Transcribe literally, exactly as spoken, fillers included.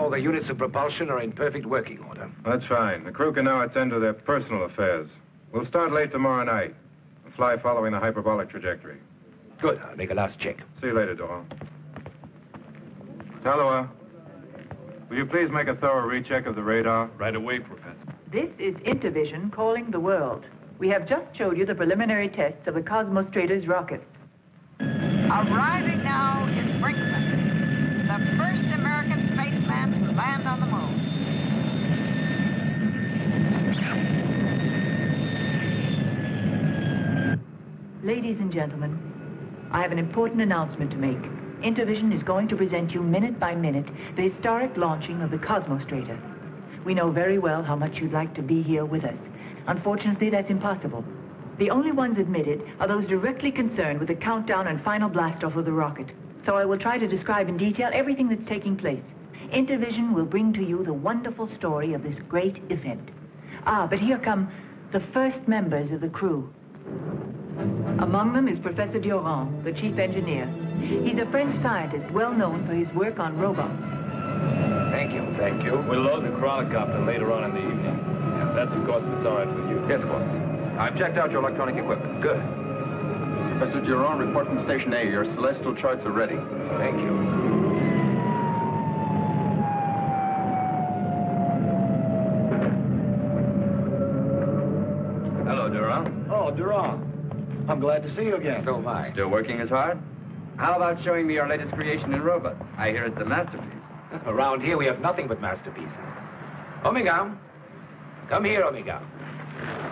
all the units of propulsion are in perfect working order. That's fine. The crew can now attend to their personal affairs. We'll start late tomorrow night and fly following the hyperbolic trajectory. Good. I'll make a last check. See you later, Doran. Talua, will you please make a thorough recheck of the radar? Right away, Professor. This is Intervision calling the world. We have just showed you the preliminary tests of the Cosmostrator's rockets. Arriving now is Brinkman, the first American spaceman to land on the moon. Ladies and gentlemen, I have an important announcement to make. Intervision is going to present you minute by minute the historic launching of the Cosmostrator. We know very well how much you'd like to be here with us. Unfortunately, that's impossible. The only ones admitted are those directly concerned with the countdown and final blast-off of the rocket. So I will try to describe in detail everything that's taking place. Intervision will bring to you the wonderful story of this great event. Ah, but here come the first members of the crew. Among them is Professor Durand, the chief engineer. He's a French scientist well known for his work on robots. Thank you, thank you. We'll load the chronocopter later on in the evening. That's, of course, if it's all right with you. Yes, of course. I've checked out your electronic equipment. Good. Professor Durand, report from Station A. Your celestial charts are ready. Thank you. Hello, Durand. Oh, Durand. I'm glad to see you again. So am I. Still working as hard? How about showing me your latest creation in robots? I hear it's a masterpiece. Around here, we have nothing but masterpieces. Omega. Come here, Omega.